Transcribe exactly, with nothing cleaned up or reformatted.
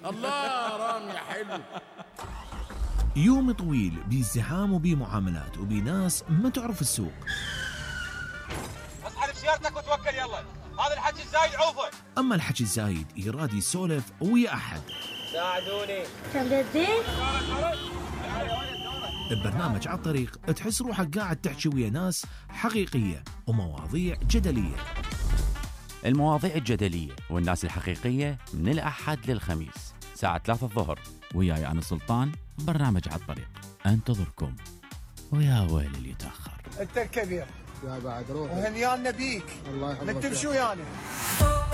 الله رامي يا حلو. يوم طويل بازدحام وبمعاملات وبناس ما تعرف السوق. اسحب سيارتك وتوكل يلا، هذا الحكي الزايد عوفه. اما الحكي الزايد يراد يسولف ويا احد. ساعدوني. كم جدين؟ ببرنامج على الطريق تحس روحك قاعد تحكي ويا ناس حقيقية ومواضيع جدلية. المواضيع الجدلية والناس الحقيقية من الأحد للخميس ساعة ثلاثة الظهر، وياي أنا سلطان. برنامج على الطريق انتظركم، ويا ويل اللي يتأخر. انت الكبير يا بعد روح وهنيانا بيك. الله يحفظك. نتمشوا ويانا.